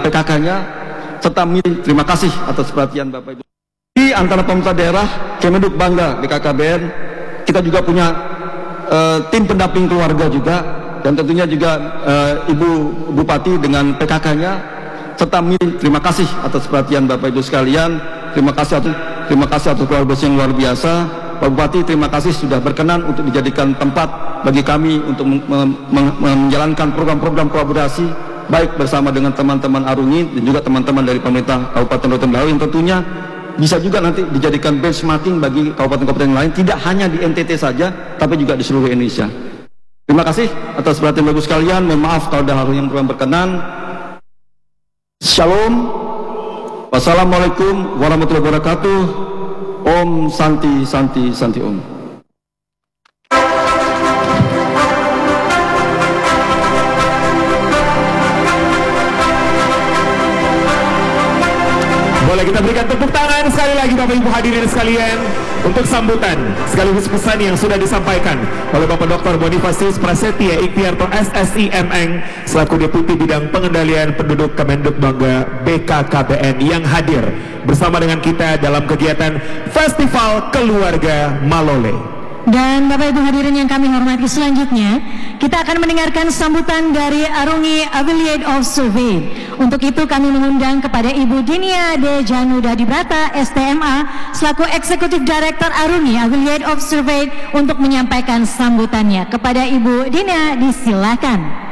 PKK-nya, serta terima kasih atas perhatian Bapak Ibu. Di antara pemerintah daerah, Kemenduk bangga BKKBN, kita juga punya tim pendamping keluarga juga, dan tentunya juga Ibu Bupati dengan PKK-nya, serta terima kasih atas perhatian Bapak Ibu sekalian. Terima kasih atas keluarga yang luar biasa. Pak Bupati, terima kasih sudah berkenan untuk dijadikan tempat bagi kami untuk menjalankan program-program kolaborasi baik bersama dengan teman-teman Arungi dan juga teman-teman dari pemerintah Kabupaten Rotendao Blau, yang tentunya bisa juga nanti dijadikan benchmarking bagi kabupaten-kabupaten lain, tidak hanya di NTT saja tapi juga di seluruh Indonesia. Terima kasih atas perhatian Bapak sekalian. Mohon maaf kalau ada hal yang kurang berkenan. Shalom. Wassalamualaikum warahmatullahi wabarakatuh. Om Santi Santi Santi Om. Boleh kita berikan tepuk tangan sekali lagi Bapak Ibu hadirin sekalian untuk sambutan sekaligus pesan yang sudah disampaikan oleh Bapak Dr. Bonifasius Prasetya Ikhtiarto SSI MN selaku Deputi Bidang Pengendalian Penduduk Kemenduk Bangga BKKBN yang hadir bersama dengan kita dalam kegiatan Festival Keluarga Malole. Dan Bapak Ibu hadirin yang kami hormati, selanjutnya kita akan mendengarkan sambutan dari Arungi Affiliate of Survey. Untuk itu kami mengundang kepada Ibu Dinia D. Januda Dibrata STMA selaku Eksekutif Director Arungi Affiliate of Survey untuk menyampaikan sambutannya. Kepada Ibu Dinia disilakan.